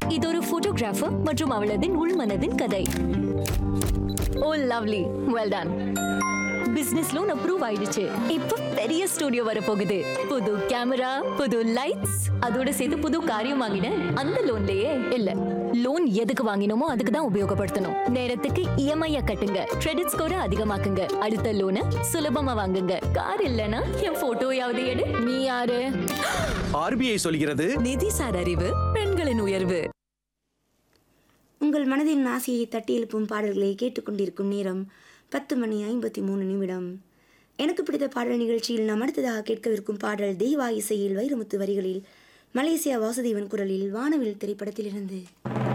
இது ஒரு போட்டோகிராஃபர் மற்றும் அவளதின் உள்மனதின் கதை. ஓ lovely, well done. Business loan approve ஆயிடுச்சு. இப்போ பெரிய ஸ்டுடியோ வர போகுது. புது கேமரா, புது லைட்ஸ், அதோட சேர்த்து புது காரியம் வாங்கினேன். அந்த லோன்லயே இல்ல, லோன் எதுக்கு வாங்கினோமோ அதுக்கு தான் உபயோகப்படுத்தணும். நேரத்துக்கு இஎம்ஐ கட்டுங்க, கிரெடிட் ஸ்கோரை அதிகமாக்குங்க, அடுத்த லோனை சுலபமா வாங்குங்க. கார் இல்லனா என் போட்டோயாவது எடு. நீ யாரு? ஆர்பிஐ சொல்கிறது, நிதிசார் அறிவு பெண்களின் உயர்வு. உங்கள் மனதின் ஆசையை தட்டி எழுப்பும் பாடல்களை கேட்டுக்கொண்டிருக்கும் நேரம் 10:53. எனக்கு பிடித்த பாடல் நிகழ்ச்சியில் நாம் அடுத்ததாக கேட்கவிருக்கும் பாடல் தெய்வா இசையில் வைரமுத்து வரிகளில் மலேசியா வாசுதேவன் குரலில் வானவில் திரைப்படத்திலிருந்து.